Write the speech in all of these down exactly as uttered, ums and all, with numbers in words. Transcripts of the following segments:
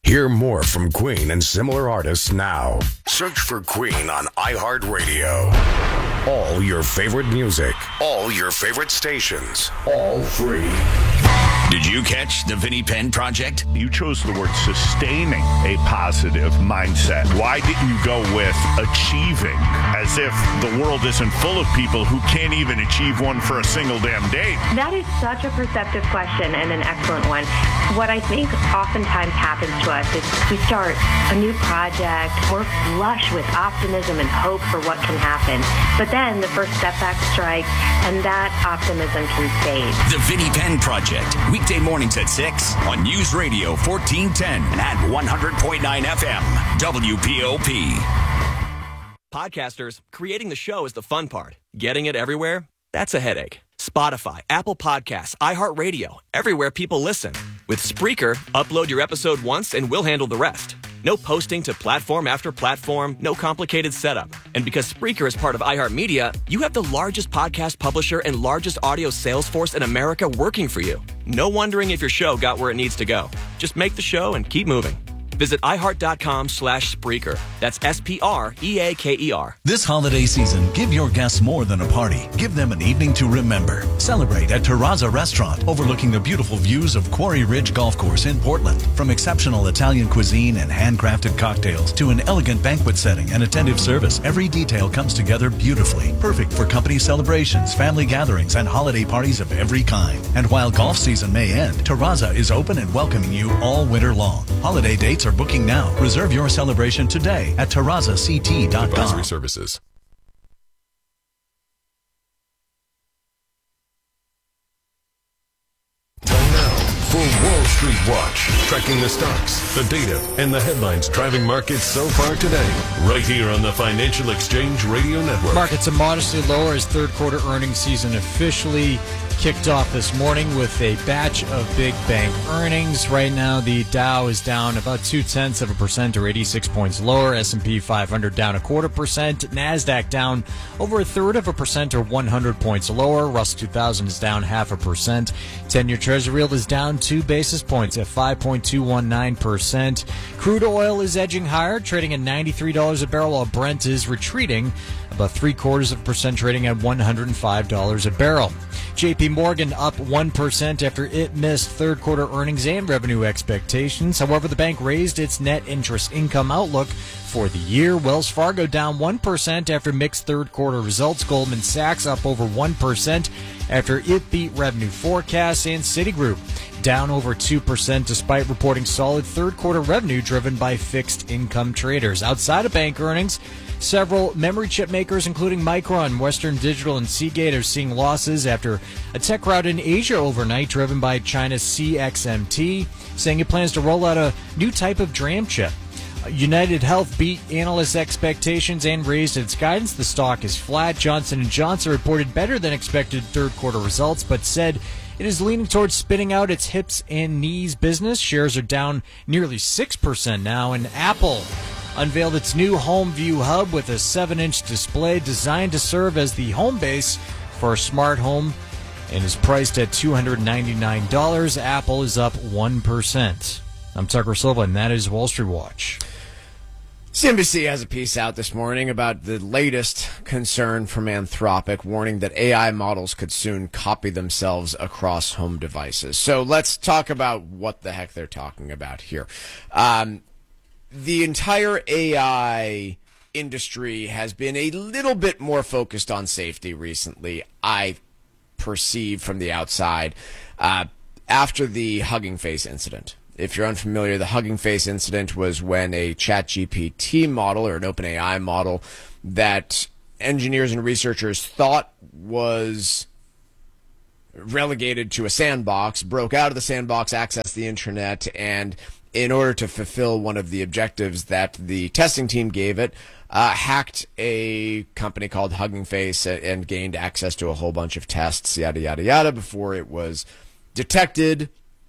Hear more from Queen and similar artists now. Search for Queen on iHeartRadio. All your favorite music, all your favorite stations, all free. Did you catch the Vinnie Penn Project? You chose the word sustaining a positive mindset. Why didn't you go with achieving, as if the world isn't full of people who can't even achieve one for a single damn day? That is such a perceptive question and an excellent one. What I think oftentimes happens to us is we start a new project, we're flush with optimism and hope for what can happen. But then the first setback strikes, and that optimism can fade. The Vinnie Penn Project. Weekday mornings at six on News Radio fourteen ten and at one hundred point nine F M, W P O P. Podcasters, creating the show is the fun part. Getting it everywhere? That's a headache. Spotify, Apple Podcasts, iHeartRadio, everywhere people listen. With Spreaker, upload your episode once and we'll handle the rest. No posting to platform after platform, no complicated setup. And because Spreaker is part of iHeartMedia, you have the largest podcast publisher and largest audio sales force in America working for you. No wondering if your show got where it needs to go. Just make the show and keep moving. Visit iHeart.com slash Spreaker. That's S P R E A K E R. This holiday season, give your guests more than a party. Give them an evening to remember. Celebrate at Terrazza Restaurant, overlooking the beautiful views of Quarry Ridge Golf Course in Portland. From exceptional Italian cuisine and handcrafted cocktails to an elegant banquet setting and attentive service, every detail comes together beautifully. Perfect for company celebrations, family gatherings, and holiday parties of every kind. And while golf season may end, Terrazza is open and welcoming you all winter long. Holiday dates are booking now. Reserve your celebration today at terrazza c t dot com. Advisory services. Time now for Wall Street Watch, tracking the stocks, the data, and the headlines driving markets so far today. Right here on the Financial Exchange Radio Network. Markets are modestly lower as third quarter earnings season officially kicked off this morning with a batch of big bank earnings. Right now, the Dow is down about two-tenths of a percent or eighty-six points lower. S and P five hundred down a quarter percent. NASDAQ down over a third of a percent or one hundred points lower. Russell two thousand is down half a percent. ten-year Treasury yield is down two basis points at five point two one nine percent. Crude oil is edging higher, trading at ninety-three dollars a barrel, while Brent is retreating about three-quarters of a percent, trading at one hundred five dollars a barrel. J P Morgan up one percent after it missed third quarter earnings and revenue expectations. However, the bank raised its net interest income outlook for the year. Wells Fargo down one percent after mixed third quarter results. Goldman Sachs up over one percent after it beat revenue forecasts. And Citigroup down over two percent despite reporting solid third quarter revenue driven by fixed income traders. Outside of bank earnings, several memory chip makers, including Micron, Western Digital, and Seagate, are seeing losses after a tech rout in Asia overnight driven by China's C X M T, saying it plans to roll out a new type of DRAM chip. United Health beat analysts' expectations and raised its guidance. The stock is flat. Johnson and Johnson reported better than expected third quarter results, but said it is leaning towards spinning out its hips and knees business. Shares are down nearly six percent now. And Apple unveiled its new Home View Hub with a seven-inch display designed to serve as the home base for a smart home and is priced at two hundred ninety-nine dollars. Apple is up one percent. I'm Tucker Silva, and that is Wall Street Watch. C N B C has a piece out this morning about the latest concern from Anthropic, warning that A I models could soon copy themselves across home devices. So let's talk about what the heck they're talking about here. Um, the entire A I industry has been a little bit more focused on safety recently, I perceive from the outside, uh, after the Hugging Face incident. If you're unfamiliar, the Hugging Face incident was when a ChatGPT model or an OpenAI model that engineers and researchers thought was relegated to a sandbox broke out of the sandbox, accessed the internet, and in order to fulfill one of the objectives that the testing team gave it, uh, hacked a company called Hugging Face and gained access to a whole bunch of tests, yada, yada, yada, before it was detected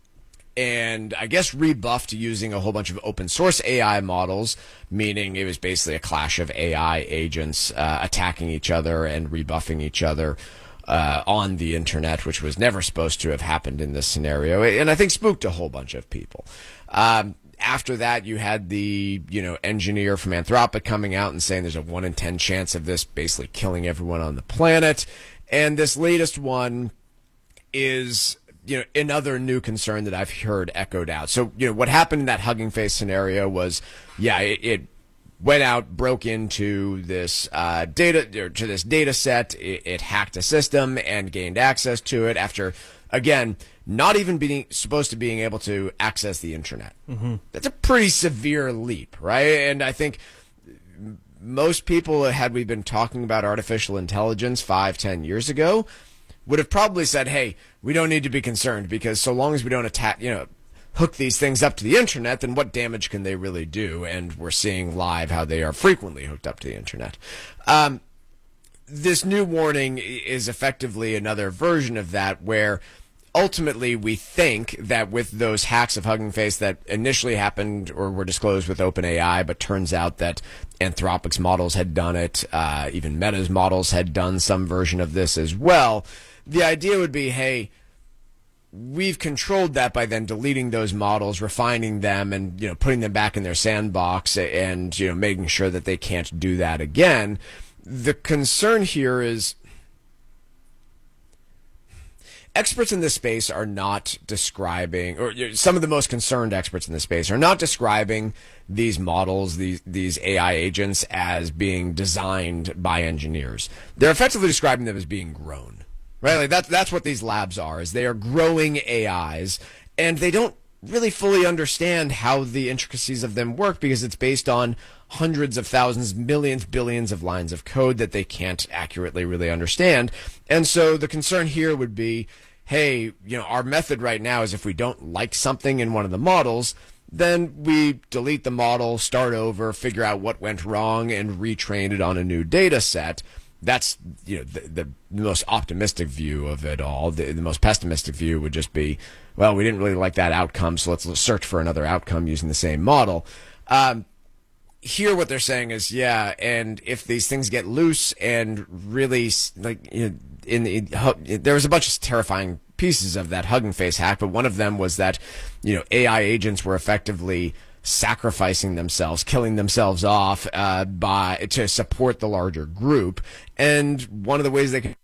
and I guess rebuffed using a whole bunch of open source A I models, meaning it was basically a clash of A I agents uh, attacking each other and rebuffing each other uh, on the internet, which was never supposed to have happened in this scenario, and I think spooked a whole bunch of people. Um, after that, you had the, you know, engineer from Anthropic coming out and saying there's a one in ten chance of this basically killing everyone on the planet. And this latest one is, you know, another new concern that I've heard echoed out. So, you know, what happened in that Hugging Face scenario was, yeah, it, it went out, broke into this uh, data, or to this data set. It, it hacked a system and gained access to it after, again, not even being supposed to being able to access the internet. Mm-hmm. That's a pretty severe leap, right? And I think most people, had we been talking about artificial intelligence five, ten years ago, would have probably said, hey, we don't need to be concerned because so long as we don't attack, you know, hook these things up to the internet, then what damage can they really do? And we're seeing live how they are frequently hooked up to the internet. Um, this new warning is effectively another version of that, where ultimately we think that with those hacks of Hugging Face that initially happened or were disclosed with OpenAI, but turns out that Anthropic's models had done it, uh, even Meta's models had done some version of this as well. The idea would be, hey, we've controlled that by then deleting those models, refining them, and, you know, putting them back in their sandbox and, you know, making sure that they can't do that again. The concern here is experts in this space are not describing, or some of the most concerned experts in this space are not describing these models, these these A I agents, as being designed by engineers. They're effectively describing them as being grown, right? Like that's that's what these labs are. Is they are growing A Is, and they don't really fully understand how the intricacies of them work because it's based on hundreds of thousands, millions, billions of lines of code that they can't accurately really understand. And so the concern here would be, hey, you know, our method right now is if we don't like something in one of the models, then we delete the model, start over, figure out what went wrong, and retrain it on a new data set. That's, you know, the, the most optimistic view of it all. The, the most pessimistic view would just be, well, we didn't really like that outcome, so let's search for another outcome using the same model. Um, here what they're saying is, yeah, and if these things get loose and really, like, you know, in the, there was a bunch of terrifying pieces of that Hugging Face hack, but one of them was that, you know, A I agents were effectively sacrificing themselves, killing themselves off uh, by to support the larger group. And one of the ways they can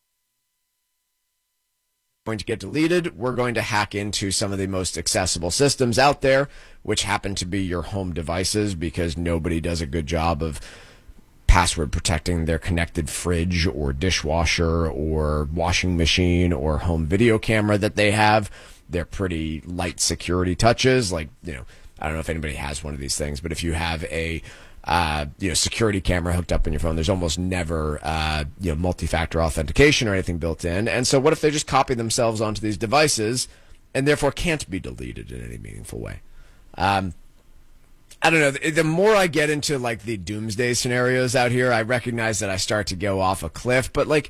going to get deleted, we're going to hack into some of the most accessible systems out there, which happen to be your home devices, because nobody does a good job of password protecting their connected fridge or dishwasher or washing machine or home video camera that they have. They're pretty light security touches. Like, you know, I don't know if anybody has one of these things, but if you have a uh, you know, security camera hooked up in your phone, there's almost never uh, you know, multi-factor authentication or anything built in. And so what if they just copy themselves onto these devices and therefore can't be deleted in any meaningful way? Um, I don't know. The, the more I get into like the doomsday scenarios out here, I recognize that I start to go off a cliff. But like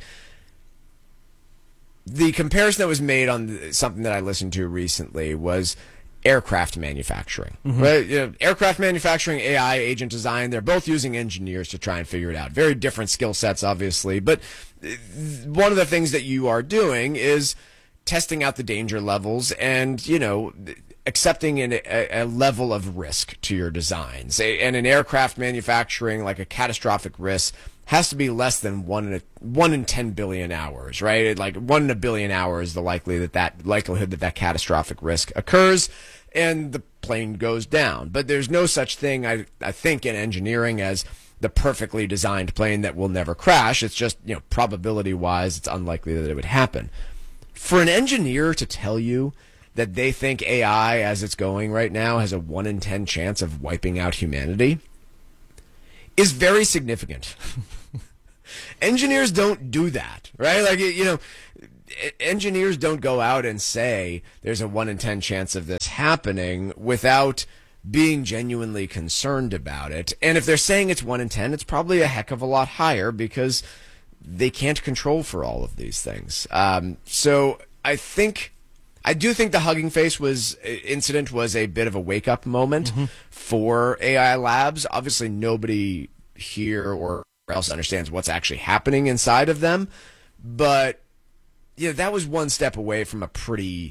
the comparison that was made on something that I listened to recently was aircraft manufacturing, mm-hmm. right? You know, aircraft manufacturing, A I, agent design, they're both using engineers to try and figure it out. Very different skill sets, obviously. But one of the things that you are doing is testing out the danger levels and, you know, accepting an, a, a level of risk to your designs. And in aircraft manufacturing, like a catastrophic risk has to be less than one in a, one in ten billion hours, right? Like one in a billion hours, the likely that that likelihood that that catastrophic risk occurs, and the plane goes down. But there's no such thing, I I think, in engineering as the perfectly designed plane that will never crash. It's just, you know, probability wise, it's unlikely that it would happen. For an engineer to tell you that they think A I, as it's going right now, has a one in ten chance of wiping out humanity is very significant. Engineers don't do that, right? Like, you know, engineers don't go out and say there's a one in ten chance of this happening without being genuinely concerned about it. And if they're saying it's one in ten, it's probably a heck of a lot higher because they can't control for all of these things. Um, so I think, I do think the Hugging Face was incident was a bit of a wake-up moment mm-hmm. for A I labs. Obviously, nobody here or else understands what's actually happening inside of them. But, you know, that was one step away from a pretty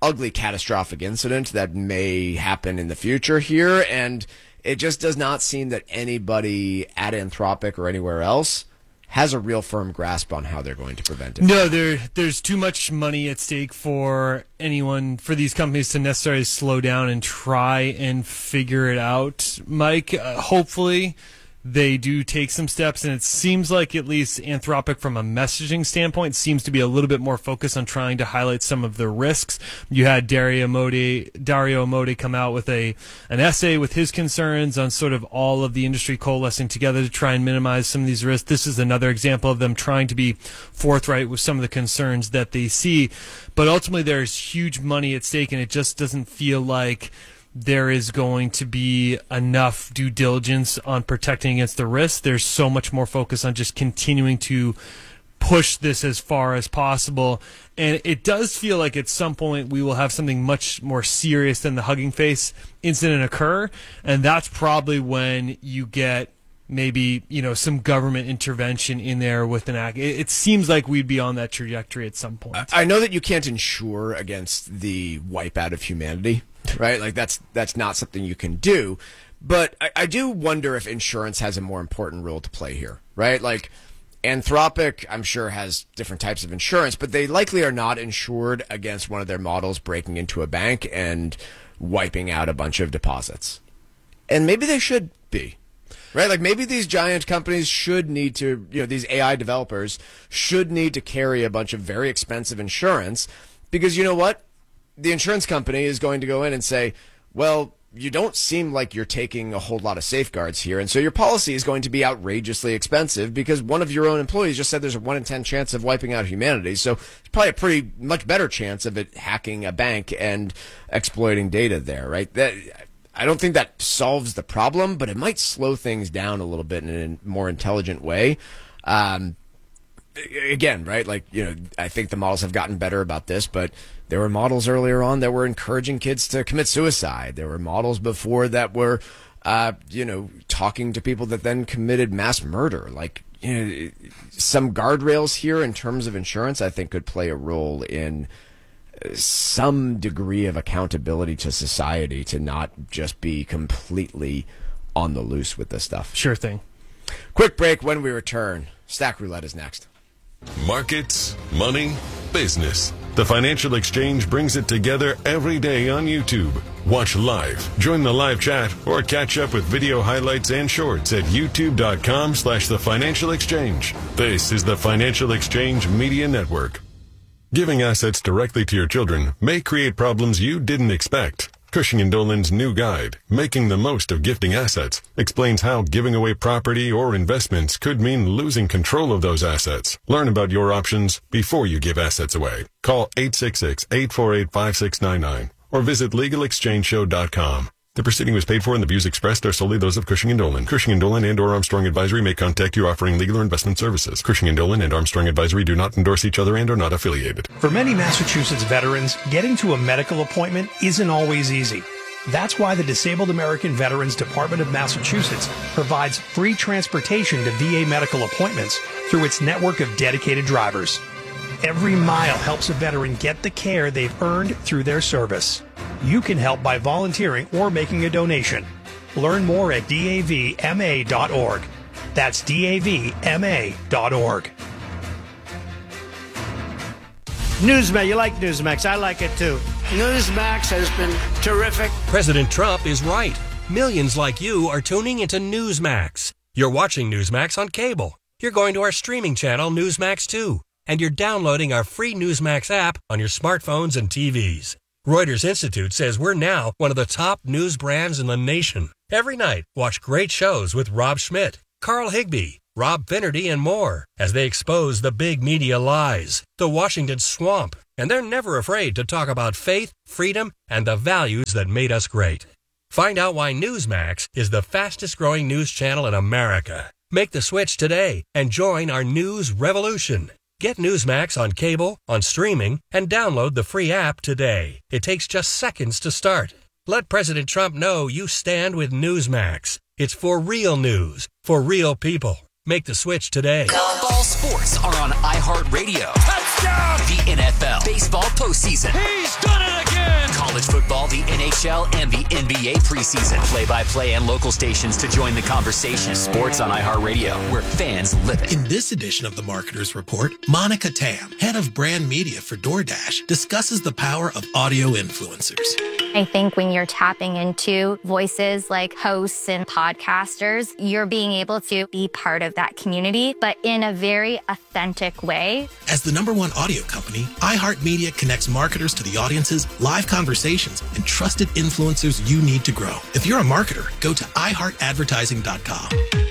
ugly catastrophic incident that may happen in the future here, and it just does not seem that anybody at Anthropic or anywhere else has a real firm grasp on how they're going to prevent it. No, there there's too much money at stake for anyone, for these companies to necessarily slow down and try and figure it out, Mike. Uh, hopefully they do take some steps, and it seems like at least Anthropic from a messaging standpoint seems to be a little bit more focused on trying to highlight some of the risks. You had Dario Amodei, Dario Amodei come out with a an essay with his concerns on sort of all of the industry coalescing together to try and minimize some of these risks. This is another example of them trying to be forthright with some of the concerns that they see. But ultimately there's huge money at stake, and it just doesn't feel like there is going to be enough due diligence on protecting against the risk. There's so much more focus on just continuing to push this as far as possible. And it does feel like at some point we will have something much more serious than the Hugging Face incident occur. And that's probably when you get maybe, you know, some government intervention in there with an act. It, it seems like we'd be on that trajectory at some point. I know that you can't insure against the wipeout of humanity, right? Like that's that's not something you can do. But I, I do wonder if insurance has a more important role to play here, right? Like Anthropic, I'm sure, has different types of insurance, but they likely are not insured against one of their models breaking into a bank and wiping out a bunch of deposits. And maybe they should be. Right, like maybe these giant companies should need to, you know, these A I developers should need to carry a bunch of very expensive insurance because you know what? The insurance company is going to go in and say, well, you don't seem like you're taking a whole lot of safeguards here, and so your policy is going to be outrageously expensive because one of your own employees just said there's a one in ten chance of wiping out humanity, so it's probably a pretty much better chance of it hacking a bank and exploiting data there, right? That I don't think that solves the problem, but it might slow things down a little bit in a more intelligent way. Um, again, right? Like, you know, I think the models have gotten better about this, but there were models earlier on that were encouraging kids to commit suicide. There were models before that were, uh, you know, talking to people that then committed mass murder. Like, you know, some guardrails here in terms of insurance, I think, could play a role in some degree of accountability to society to not just be completely on the loose with this stuff. Sure thing. Quick break. When we return, Stack Roulette is next. Markets, money, business. The Financial Exchange brings it together every day on YouTube. Watch live, join the live chat, or catch up with video highlights and shorts at youtube.com slash the Financial Exchange. This is the Financial Exchange Media Network. Giving assets directly to your children may create problems you didn't expect. Cushing and Dolan's new guide, Making the Most of Gifting Assets, explains how giving away property or investments could mean losing control of those assets. Learn about your options before you give assets away. Call eight six six, eight four eight, five six nine nine or visit legal exchange show dot com. The proceeding was paid for and the views expressed are solely those of Cushing and Dolan. Cushing and Dolan and or Armstrong Advisory may contact you offering legal or investment services. Cushing and Dolan and Armstrong Advisory do not endorse each other and are not affiliated. For many Massachusetts veterans, getting to a medical appointment isn't always easy. That's why the Disabled American Veterans Department of Massachusetts provides free transportation to V A medical appointments through its network of dedicated drivers. Every mile helps a veteran get the care they've earned through their service. You can help by volunteering or making a donation. Learn more at D A V M A dot org. That's D A V M A dot org. Newsmax, you like Newsmax. I like it too. Newsmax has been terrific. President Trump is right. Millions like you are tuning into Newsmax. You're watching Newsmax on cable. You're going to our streaming channel, Newsmax two. And you're downloading our free Newsmax app on your smartphones and T Vs. Reuters Institute says we're now one of the top news brands in the nation. Every night, watch great shows with Rob Schmidt, Carl Higbie, Rob Finnerty, and more as they expose the big media lies, the Washington swamp, and they're never afraid to talk about faith, freedom, and the values that made us great. Find out why Newsmax is the fastest growing news channel in America. Make the switch today and join our news revolution. Get Newsmax on cable, on streaming, and download the free app today. It takes just seconds to start. Let President Trump know you stand with Newsmax. It's for real news, for real people. Make the switch today. All sports are on iHeartRadio. Touchdown! The N F L baseball postseason. He's done it again! College football, the N H L, and the N B A preseason. Play-by-play and local stations to join the conversation. Sports on iHeartRadio, where fans live it. In this edition of the Marketer's Report, Monica Tam, head of brand media for DoorDash, discusses the power of audio influencers. I think when you're tapping into voices like hosts and podcasters, you're being able to be part of that community, but in a very authentic way. As the number one audio company, iHeartMedia connects marketers to the audiences, live conversations, and trusted influencers you need to grow. If you're a marketer, go to i heart advertising dot com.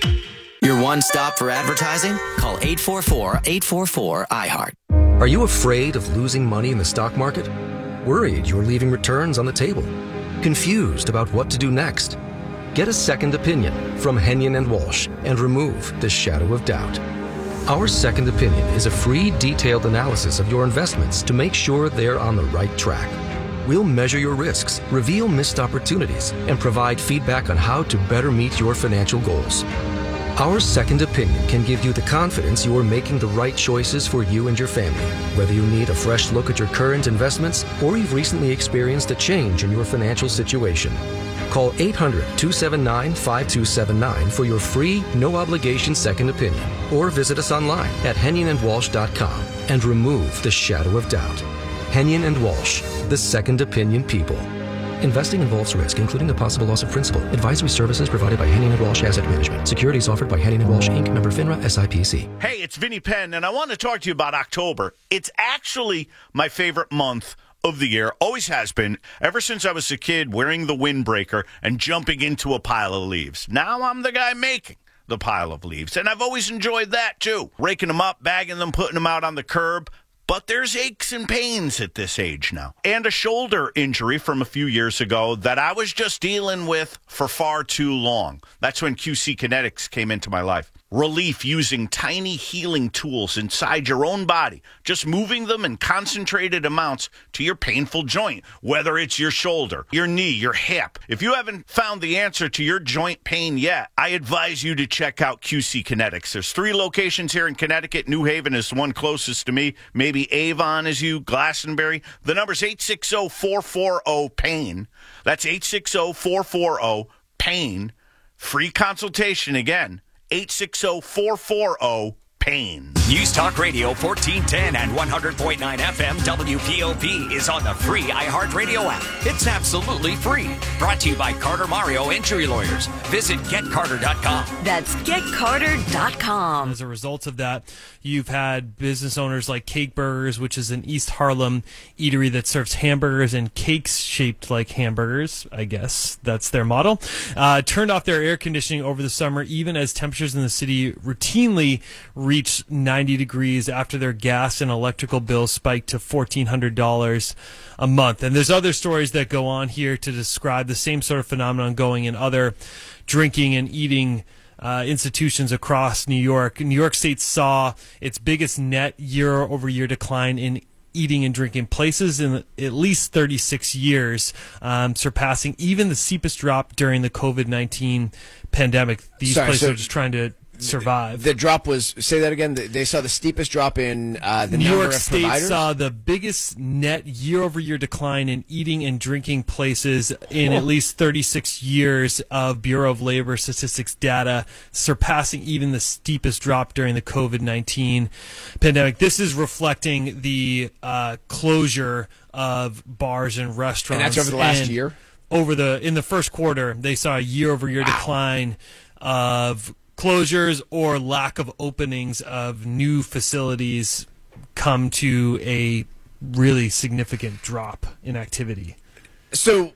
Your one stop for advertising? Call eight four four, eight four four, I heart. Are you afraid of losing money in the stock market? Worried you're leaving returns on the table? Confused about what to do next? Get a second opinion from Henyon and Walsh and remove the shadow of doubt. Our second opinion is a free, detailed analysis of your investments to make sure they're on the right track. We'll measure your risks, reveal missed opportunities, and provide feedback on how to better meet your financial goals. Our second opinion can give you the confidence you are making the right choices for you and your family, whether you need a fresh look at your current investments or you've recently experienced a change in your financial situation. Call eight hundred, two seven nine, five two seven nine for your free, no-obligation second opinion, or visit us online at henyon and walsh dot com and remove the shadow of doubt. Henyon and Walsh, the second opinion people. Investing involves risk, including the possible loss of principal. Advisory services provided by Henning and Walsh Asset Management. Securities offered by Henning and Walsh, Incorporated. Member FINRA, S I P C. Hey, it's Vinny Penn, and I want to talk to you about October. It's actually my favorite month of the year. Always has been, ever since I was a kid wearing the windbreaker and jumping into a pile of leaves. Now I'm the guy making the pile of leaves, and I've always enjoyed that, too. Raking them up, bagging them, putting them out on the curb. But there's aches and pains at this age now. And a shoulder injury from a few years ago that I was just dealing with for far too long. That's when Q C Kinetics came into my life. Relief using tiny healing tools inside your own body, just moving them in concentrated amounts to your painful joint, whether it's your shoulder, your knee, your hip. If you haven't found the answer to your joint pain yet, I advise you to check out Q C Kinetics. There's three locations here in Connecticut. New Haven is the one closest to me. Maybe Avon is you, Glastonbury. The number's eight six zero, four four zero, PAIN. That's eight six zero, four four zero, PAIN. Free consultation again. eight six zero, four four zero, PAIN. News Talk Radio fourteen ten and one hundred point nine F M W P O P is on the free iHeartRadio app. It's absolutely free. Brought to you by Carter Mario Injury Lawyers. Visit get carter dot com. That's get carter dot com. As a result of that, you've had business owners like Cake Burgers, which is an East Harlem eatery that serves hamburgers and cakes shaped like hamburgers. I guess that's their model. Uh, turned off their air conditioning over the summer, even as temperatures in the city routinely reached ninety degrees after their gas and electrical bills spiked to fourteen hundred dollars a month. And there's other stories that go on here to describe the same sort of phenomenon going in other drinking and eating Uh, institutions across New York. New York State saw its biggest net year-over-year decline in eating and drinking places in at least thirty-six years, um, surpassing even the steepest drop during the covid nineteen pandemic. These Sorry, places so are just trying to survive. The drop was, say that again, they saw the steepest drop in uh, the New number York of State providers? saw the biggest net year-over-year decline in eating and drinking places in at least thirty-six years of Bureau of Labor Statistics data, surpassing even the steepest drop during the covid nineteen pandemic. This is reflecting the uh, closure of bars and restaurants. And that's over the last And year? Over the in the first quarter, they saw a year-over-year decline of closures or lack of openings of new facilities come to a really significant drop in activity. So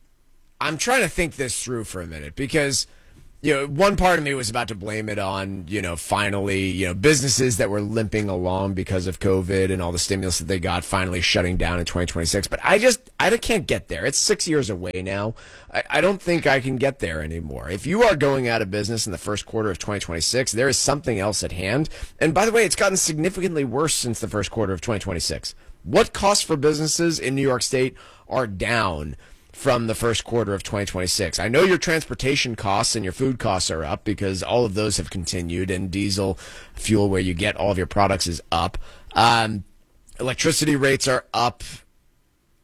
I'm trying to think this through for a minute because, you know, one part of me was about to blame it on, you know, finally, you know, businesses that were limping along because of COVID and all the stimulus that they got finally shutting down in twenty twenty-six. But I just, I can't get there. It's six years away now. I, I don't think I can get there anymore. If you are going out of business in the first quarter of twenty twenty-six, there is something else at hand. And by the way, it's gotten significantly worse since the first quarter of twenty twenty-six. What costs for businesses in New York State are down from the first quarter of twenty twenty-six? I know your transportation costs and your food costs are up because all of those have continued, and diesel fuel, where you get all of your products, is up. Um, electricity rates are up.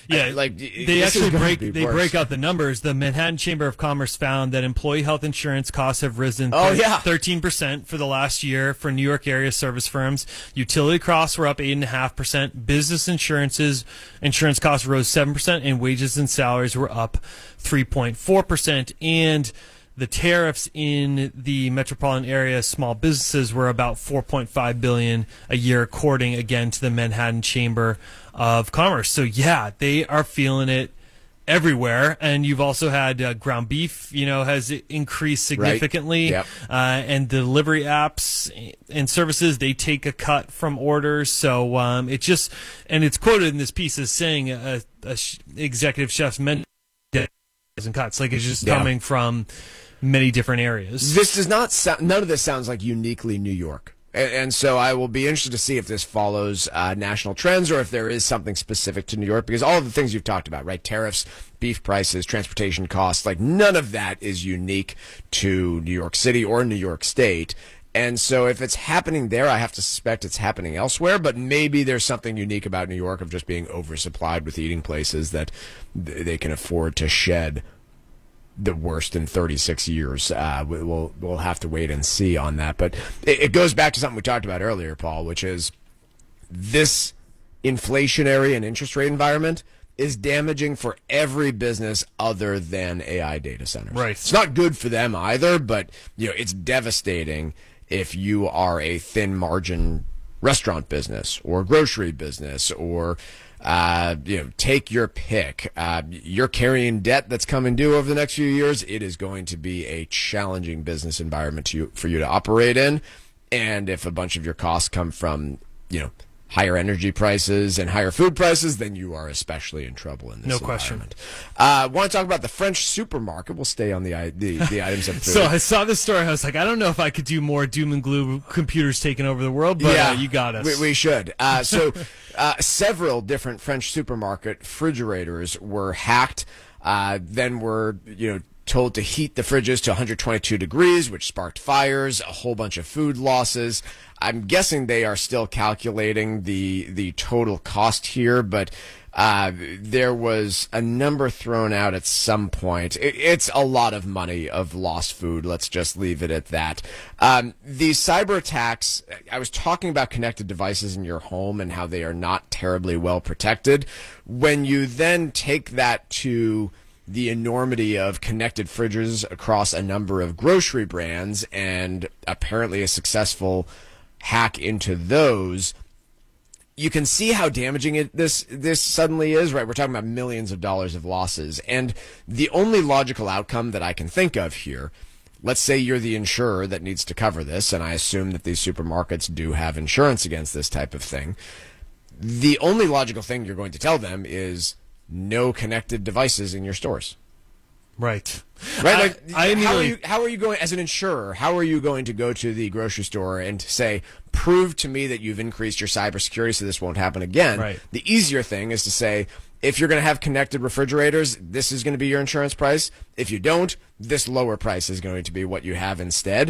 Yeah, I, like they this actually is gonna break be they worse. break out the numbers. The Manhattan Chamber of Commerce found that employee health insurance costs have risen Oh, yeah. thirteen percent for the last year for New York area service firms. Utility costs were up eight point five percent. Business insurances insurance costs rose seven percent, and wages and salaries were up three point four percent. And the tariffs in the metropolitan area small businesses were about four point five billion dollars a year, according again to the Manhattan Chamber of Commerce. So yeah, they are feeling it everywhere. And you've also had uh, ground beef, you know, has increased significantly. Right. Yep. Uh, and delivery apps and services, they take a cut from orders. So um, it just, and it's quoted in this piece as saying a, a sh- executive chef's mentioned and cuts. Like it's just Yeah. coming from many different areas. This does not sound, none of this sounds like uniquely New York. And, and so I will be interested to see if this follows uh, national trends or if there is something specific to New York, because all of the things you've talked about, right? Tariffs, beef prices, transportation costs, like none of that is unique to New York City or New York State. And so if it's happening there, I have to suspect it's happening elsewhere, but maybe there's something unique about New York of just being oversupplied with eating places that th- they can afford to shed the worst in thirty-six years. Uh, we'll we'll have to wait and see on that. But it, it goes back to something we talked about earlier, Paul, which is this inflationary and interest rate environment is damaging for every business other than A I data centers. Right. It's not good for them either, but you know it's devastating if you are a thin margin restaurant business or grocery business or Uh, you know, take your pick. Uh, you're carrying debt that's coming due over the next few years. It is going to be a challenging business environment to you, for you to operate in. And if a bunch of your costs come from, you know, higher energy prices and higher food prices, then you are especially in trouble in this No environment. I uh, want to talk about the French supermarket. We'll stay on the the, the items of food. So I saw this story. I was like, I don't know if I could do more doom and gloom, computers taking over the world, but yeah, uh, you got us. We, we should. Uh, so uh, several different French supermarket refrigerators were hacked, uh, then were, you know, told to heat the fridges to one hundred twenty-two degrees, which sparked fires, a whole bunch of food losses. I'm guessing they are still calculating the the total cost here, but uh, there was a number thrown out at some point. It, it's a lot of money of lost food. Let's just leave it at that. Um, these cyber attacks, I was talking about connected devices in your home and how they are not terribly well protected. When you then take that to the enormity of connected fridges across a number of grocery brands and apparently a successful hack into those, you can see how damaging it this this suddenly is, right? We're talking about millions of dollars of losses. And the only logical outcome that I can think of here, let's say you're the insurer that needs to cover this, and I assume that these supermarkets do have insurance against this type of thing. The only logical thing you're going to tell them is no connected devices in your stores. Right. Right. Like, I, I how are you? How are you going as an insurer? How are you going to go to the grocery store and say, "Prove to me that you've increased your cybersecurity so this won't happen again"? Right. The easier thing is to say, if you're going to have connected refrigerators, this is going to be your insurance price. If you don't, this lower price is going to be what you have instead.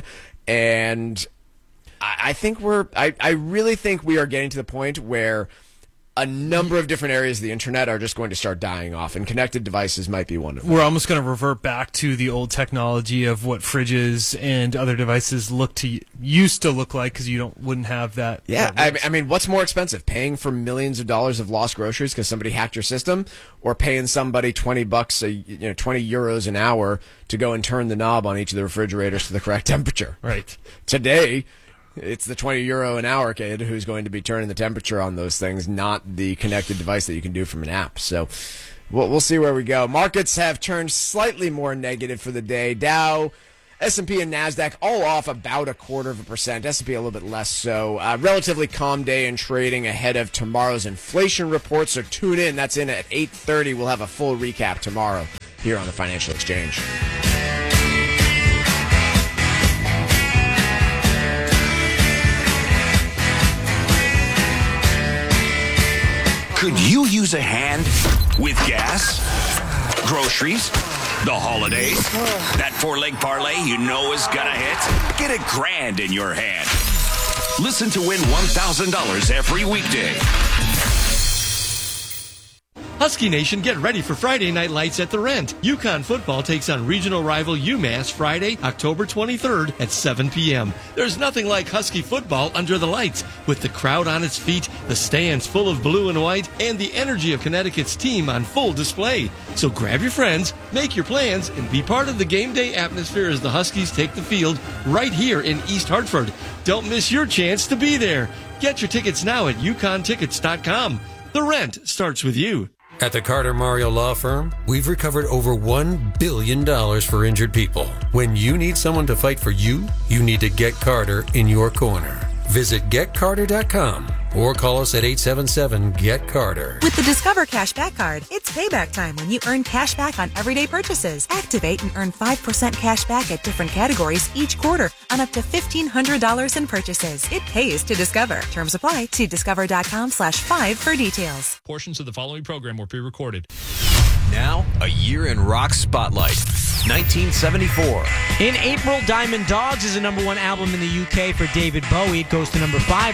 And I, I think we're. I, I really think we are getting to the point where a number of different areas of the internet are just going to start dying off, and connected devices might be one of them. We're almost going to revert back to the old technology of what fridges and other devices look to used to look like, because you don't wouldn't have that. Yeah, that I mean, I mean, what's more expensive, paying for millions of dollars of lost groceries because somebody hacked your system, or paying somebody twenty bucks, a, you know, twenty euros an hour to go and turn the knob on each of the refrigerators to the correct temperature? Right. Today, it's the twenty euro an hour kid who's going to be turning the temperature on those things, not the connected device that you can do from an app. So we'll, we'll see where we go. Markets have turned slightly more negative for the day. Dow, S and P, and NASDAQ all off about a quarter of a percent. S and P a little bit less so. Uh, relatively calm day in trading ahead of tomorrow's inflation report. So tune in. That's in at eight thirty. We'll have a full recap tomorrow here on the Financial Exchange. Could you use a hand with gas, groceries, the holidays, that four-leg parlay you know is gonna hit? Get a grand in your hand. Listen to win one thousand dollars every weekday. Husky Nation, get ready for Friday Night Lights at the Rent. UConn football takes on regional rival UMass Friday, October twenty-third at seven p.m. There's nothing like Husky football under the lights, with the crowd on its feet, the stands full of blue and white, and the energy of Connecticut's team on full display. So grab your friends, make your plans, and be part of the game day atmosphere as the Huskies take the field right here in East Hartford. Don't miss your chance to be there. Get your tickets now at yukon tickets dot com. The Rent starts with you. At the Carter Mario Law Firm, we've recovered over one billion dollars for injured people. When you need someone to fight for you, you need to get Carter in your corner. Visit get carter dot com or call us at eight seven seven, get carter. With the Discover Cashback Card, it's payback time when you earn cash back on everyday purchases. Activate and earn five percent cash back at different categories each quarter on up to fifteen hundred dollars in purchases. It pays to Discover. Terms apply. See discover dot com slash five for details. Portions of the following program were pre-recorded. Now, a year in rock spotlight. nineteen seventy-four. In April, Diamond Dogs is the number one album in the U K for David Bowie. It goes to number five